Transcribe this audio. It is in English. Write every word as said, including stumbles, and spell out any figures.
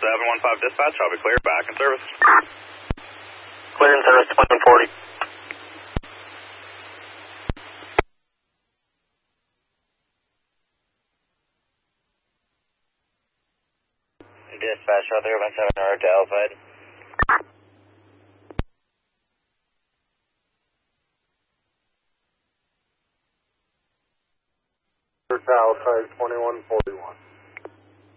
seven one five dispatch, I'll be clear, back in service. Clear in service, twenty forty. Dispatch, out there, one seven R to Alpine. Alpine twenty-one forty-one.